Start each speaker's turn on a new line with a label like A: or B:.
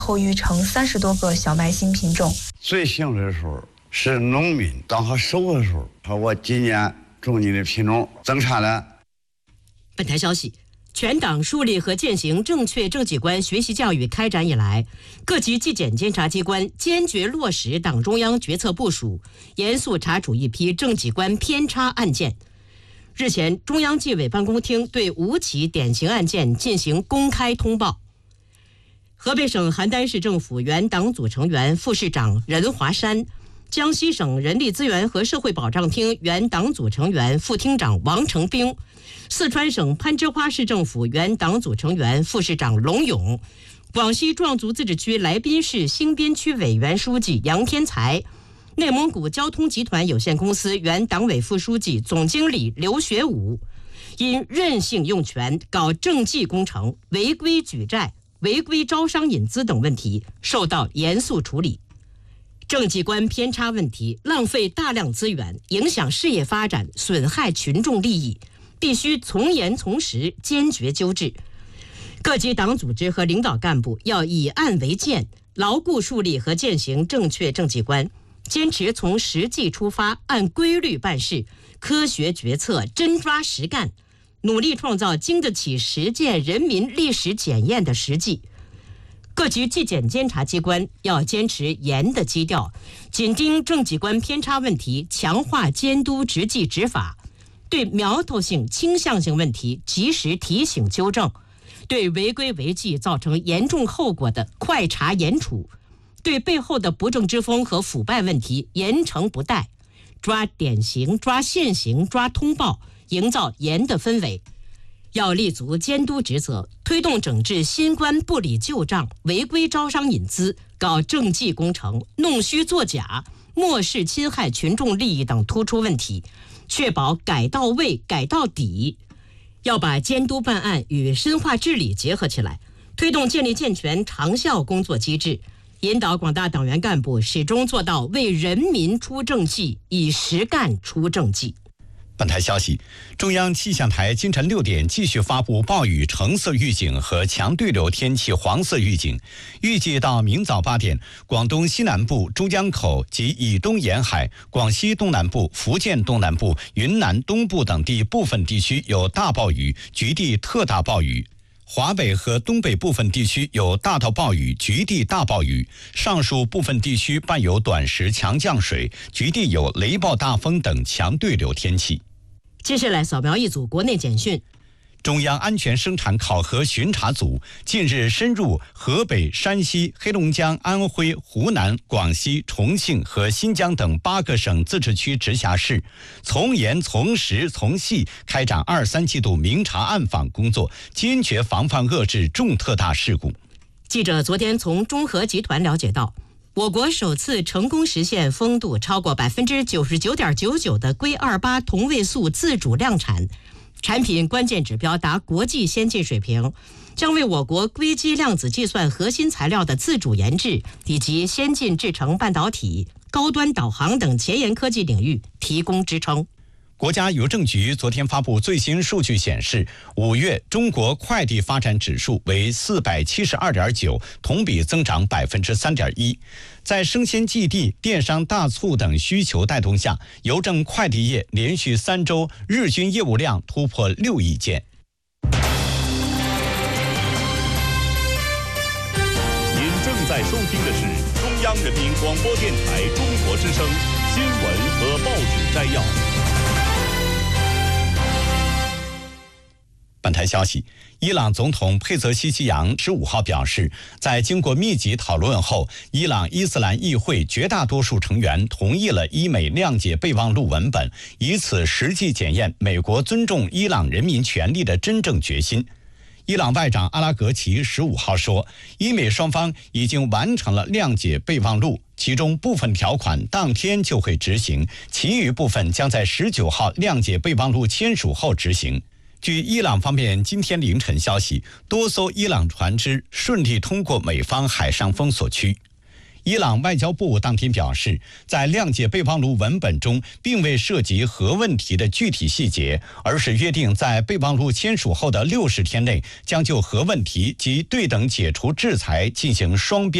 A: 后育成30多个小麦新品种。
B: 最幸的时候是农民当他收的时候，说我今年种你的品种增产了。
C: 本台消息，全党树立和践行正确政绩观学习教育开展以来，各级纪检监察机关坚决落实党中央决策部署，严肃查处一批政绩观偏差案件。日前，中央纪委办公厅对5起典型案件进行公开通报。河北省邯郸市政府原党组成员、副市长任华山，江西省人力资源和社会保障厅原党组成员、副厅长王成兵，四川省攀枝花市政府原党组成员、副市长龙勇，广西壮族自治区来宾市新边区委原书记杨天才，内蒙古交通集团有限公司原党委副书记、总经理刘学武，因任性用权、搞政绩工程、违规举债、违规招商引资等问题，受到严肃处理。政绩观偏差问题浪费大量资源，影响事业发展，损害群众利益，必须从严从实，坚决纠治。各级党组织和领导干部要以案为鉴，牢固树立和践行正确政绩观，坚持从实际出发，按规律办事，科学决策，真抓实干，努力创造经得起实践人民历史检验的实际。各级纪检监察机关要坚持严的基调，紧盯政绩观偏差问题，强化监督执纪执法，对苗头性、倾向性问题及时提醒纠正，对违规违纪造成严重后果的快查严处，对背后的不正之风和腐败问题严惩不贷，抓典型、抓现行、抓通报，营造严的氛围。要立足监督职责，推动整治新官不理旧账、违规招商引资、搞政绩工程、弄虚作假、漠视侵害群众利益等突出问题，确保改到位、改到底。要把监督办案与深化治理结合起来，推动建立健全长效工作机制，引导广大党员干部始终做到为人民出政绩，以实干出政绩。
D: 本台消息，中央气象台今晨6点继续发布暴雨橙色预警和强对流天气黄色预警。预计到明早8点，广东西南部、珠江口及以东沿海、广西东南部、福建东南部、云南东部等地部分地区有大暴雨，局地特大暴雨。华北和东北部分地区有大到暴雨，局地大暴雨，上述部分地区伴有短时强降水，局地有雷暴大风等强对流天气。
C: 接下来扫描一组国内简讯。
D: 中央安全生产考核巡查组近日深入河北、山西、黑龙江、安徽、湖南、广西、重庆和新疆等8个省自治区直辖市，从严从实从细开展2、3季度明察暗访工作，坚决防范遏制重特大事故。
C: 记者昨天从中核集团了解到，我国首次成功实现风度超过99.99%的硅28同位素自主量产，产品关键指标达国际先进水平，将为我国硅基量子计算核心材料的自主研制以及先进制程半导体、高端导航等前沿科技领域提供支撑。
D: 国家邮政局昨天发布最新数据显示，5月中国快递发展指数为472.9，同比增长3.1%。在生鲜寄递、电商大促等需求带动下，邮政快递业连续3周日均业务量突破6亿件。
E: 您正在收听的是中央人民广播电台中国之声新闻和报纸摘要。
D: 本台消息，伊朗总统佩泽西奇扬15号表示，在经过密集讨论后，伊朗伊斯兰议会绝大多数成员同意了伊美谅解备忘录文本，以此实际检验美国尊重伊朗人民权利的真正决心。伊朗外长阿拉格齐15号说，伊美双方已经完成了谅解备忘录，其中部分条款当天就会执行，其余部分将在19号谅解备忘录签署后执行。据伊朗方面今天凌晨消息，多艘伊朗船只顺利通过美方海上封锁区。 伊朗外交部当天表示，在谅解备忘录文本中并未涉及核问题的具体细节，而是约定在备忘录签署后的60天内将就核问题及对等解除制裁进行双边